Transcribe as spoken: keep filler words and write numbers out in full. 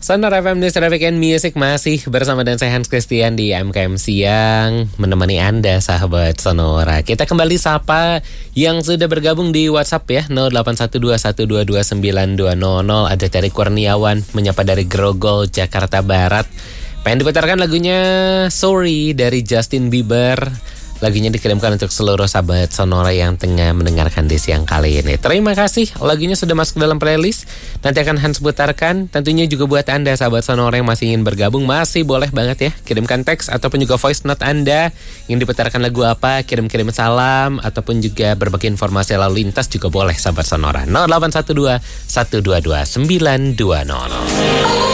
Sonora F M News Traffic and Music masih bersama dan saya Hans Christian di M K M Siang menemani Anda sahabat Sonora. Kita kembali sapa yang sudah bergabung di WhatsApp ya nol delapan satu dua satu dua dua sembilan dua nol nol. Ada Terry Kurniawan menyapa dari Grogol, Jakarta Barat. Pengen diputarkan lagunya Sorry dari Justin Bieber. Lagunya dikirimkan untuk seluruh sahabat Sonora yang tengah mendengarkan di siang kali ini. Terima kasih, lagunya sudah masuk dalam playlist. Nanti akan Hans putarkan. Tentunya juga buat Anda sahabat Sonora yang masih ingin bergabung, masih boleh banget ya. Kirimkan teks ataupun juga voice note Anda. Ingin diputarkan lagu apa, kirim-kirim salam, ataupun juga berbagi informasi lalu lintas juga boleh sahabat Sonora. nol delapan satu dua satu dua dua sembilan dua nol nol.